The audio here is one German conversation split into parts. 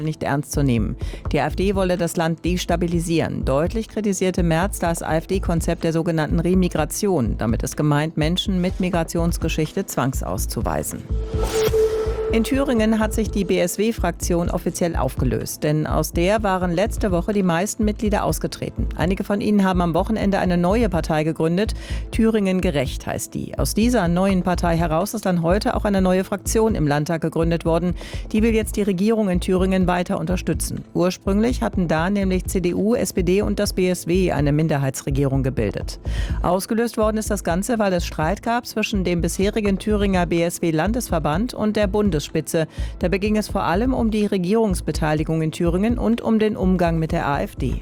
nicht ernst zu nehmen. Die AfD wolle das Land destabilisieren. Deutlich kritisierte Merz das AfD-Konzept der sogenannten Remigration. Damit ist gemeint, Menschen mit Migrationsgeschichte zwangsauszuweisen. In Thüringen hat sich die BSW-Fraktion offiziell aufgelöst, denn aus der waren letzte Woche die meisten Mitglieder ausgetreten. Einige von ihnen haben am Wochenende eine neue Partei gegründet. Thüringen gerecht heißt die. Aus dieser neuen Partei heraus ist dann heute auch eine neue Fraktion im Landtag gegründet worden. Die will jetzt die Regierung in Thüringen weiter unterstützen. Ursprünglich hatten da nämlich CDU, SPD und das BSW eine Minderheitsregierung gebildet. Ausgelöst worden ist das Ganze, weil es Streit gab zwischen dem bisherigen Thüringer BSW-Landesverband und der Bundesspitze. Dabei ging es vor allem um die Regierungsbeteiligung in Thüringen und um den Umgang mit der AfD.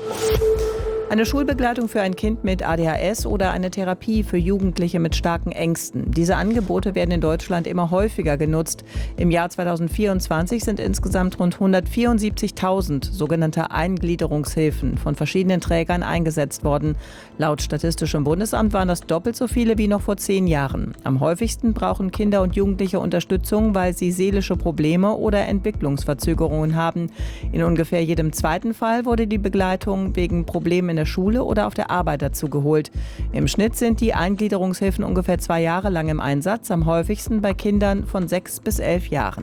Eine Schulbegleitung für ein Kind mit ADHS oder eine Therapie für Jugendliche mit starken Ängsten. Diese Angebote werden in Deutschland immer häufiger genutzt. Im Jahr 2024 sind insgesamt rund 174.000 sogenannte Eingliederungshilfen von verschiedenen Trägern eingesetzt worden. Laut Statistischem Bundesamt waren das doppelt so viele wie noch vor 10 Jahren. Am häufigsten brauchen Kinder und Jugendliche Unterstützung, weil sie seelische Probleme oder Entwicklungsverzögerungen haben. In ungefähr jedem zweiten Fall wurde die Begleitung wegen Problemen in der Schule oder auf der Arbeit dazu geholt. Im Schnitt sind die Eingliederungshilfen ungefähr 2 Jahre lang im Einsatz, am häufigsten bei Kindern von 6 bis 11 Jahren.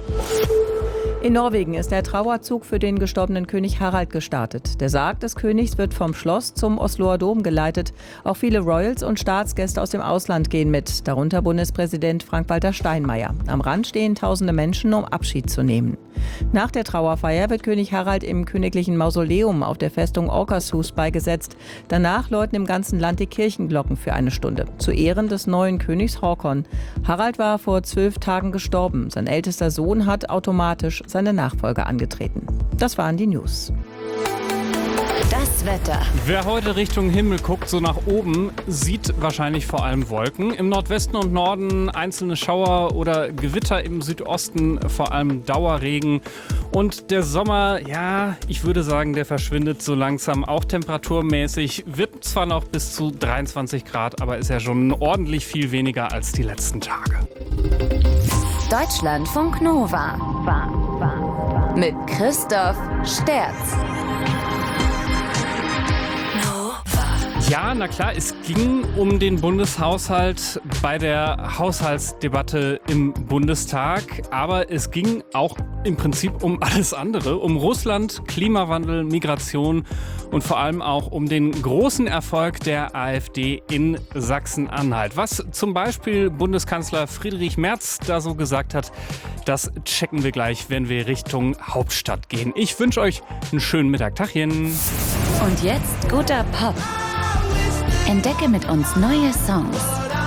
In Norwegen ist der Trauerzug für den gestorbenen König Harald gestartet. Der Sarg des Königs wird vom Schloss zum Osloer Dom geleitet. Auch viele Royals und Staatsgäste aus dem Ausland gehen mit, darunter Bundespräsident Frank-Walter Steinmeier. Am Rand stehen tausende Menschen, um Abschied zu nehmen. Nach der Trauerfeier wird König Harald im königlichen Mausoleum auf der Festung Akershus beigesetzt. Danach läuten im ganzen Land die Kirchenglocken für eine Stunde, zu Ehren des neuen Königs Håkon. Harald war vor 12 Tagen gestorben. Sein ältester Sohn hat automatisch seine Nachfolger angetreten. Das waren die News. Das Wetter. Wer heute Richtung Himmel guckt, so nach oben, sieht wahrscheinlich vor allem Wolken. Im Nordwesten und Norden einzelne Schauer oder Gewitter, im Südosten vor allem Dauerregen. Und der Sommer, ja, ich würde sagen, der verschwindet so langsam, auch temperaturmäßig. Wird zwar noch bis zu 23 Grad, aber ist ja schon ordentlich viel weniger als die letzten Tage. Deutschlandfunk Nova. Mit Christoph Sterz. Ja, na klar, es ging um den Bundeshaushalt bei der Haushaltsdebatte im Bundestag. Aber es ging auch im Prinzip um alles andere. Um Russland, Klimawandel, Migration und vor allem auch um den großen Erfolg der AfD in Sachsen-Anhalt. Was zum Beispiel Bundeskanzler Friedrich Merz da so gesagt hat, das checken wir gleich, wenn wir Richtung Hauptstadt gehen. Ich wünsche euch einen schönen Mittag. Tachchen. Und jetzt guter Pop. Entdecke mit uns neue Songs.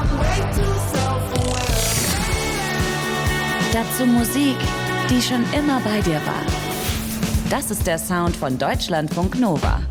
Dazu Musik, die schon immer bei dir war. Das ist der Sound von Deutschlandfunk Nova.